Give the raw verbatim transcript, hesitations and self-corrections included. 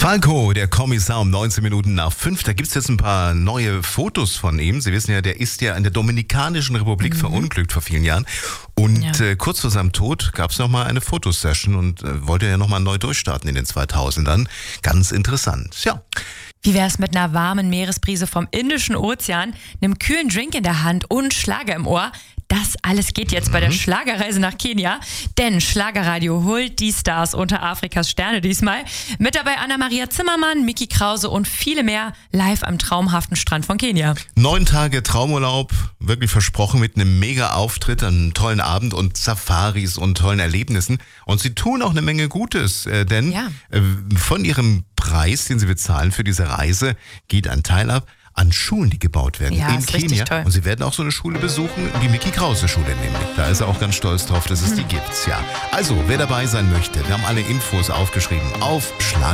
Falco, der Kommissar, um neunzehn Minuten nach fünf. Da gibt es jetzt ein paar neue Fotos von ihm. Sie wissen ja, der ist ja in der Dominikanischen Republik mhm. verunglückt vor vielen Jahren. Und ja. äh, kurz vor seinem Tod gab es nochmal eine Fotosession und äh, wollte ja nochmal neu durchstarten in den zweitausendern. Ganz interessant, ja. Wie wär's mit einer warmen Meeresbrise vom Indischen Ozean, einem kühlen Drink in der Hand und Schlager im Ohr? Das alles geht jetzt mhm. bei der Schlagerreise nach Kenia, denn Schlagerradio holt die Stars unter Afrikas Sterne diesmal. Mit dabei Anna-Maria Zimmermann, Micky Krause und viele mehr live am traumhaften Strand von Kenia. Neun Tage Traumurlaub, wirklich versprochen mit einem Mega-Auftritt, einem tollen Abend und Safaris und tollen Erlebnissen. Und sie tun auch eine Menge Gutes, äh, denn ja. äh, von ihrem Preis, den sie bezahlen für diese Reise, geht ein Teil ab an Schulen, die gebaut werden ja, in Kenia. Und sie werden auch so eine Schule besuchen, die Micky Krause Schule nämlich. Da ist er auch ganz stolz drauf, dass es hm. die gibt. Ja. Also, wer dabei sein möchte, wir haben alle Infos aufgeschrieben auf Schlag